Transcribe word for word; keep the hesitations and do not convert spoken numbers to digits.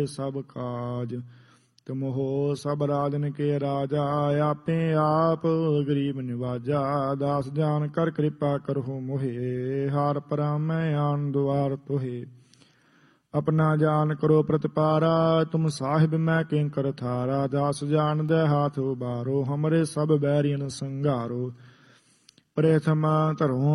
ਸਭ ਕਾਜ। ਤੁਮ ਹੋ ਸਭ ਰਾਜਨ ਕੇ ਰਾਜਾ, ਆਪੇ ਆਪ ਗਰੀਬ ਨਿਵਾਜਾ। ਦਾਸ ਜਾਨ ਕਰ ਕਿਰਪਾ ਕਰਹੁ ਮੋਹਿ, ਹਾਰ ਪਰਾਮੈ ਆਨ ਦੁਆਰ ਤੋਹਿ। ਆਪਣਾ ਜਾਨ ਕਰੋ ਪ੍ਰਤਪਾਰਾ, ਤੁਮ ਸਾਹਿਬ ਮੈਂ ਕਿੰਕਰ ਥਾਰਾ। ਦਾਸ ਜਾਨ ਦੇ ਹਾਥ ਉਬਾਰੋ, ਹਮਰੇ ਸਭ ਬੈਰੀਨ ਸੰਘਾਰੋ। ਪ੍ਰਥਮ ਧਰੋ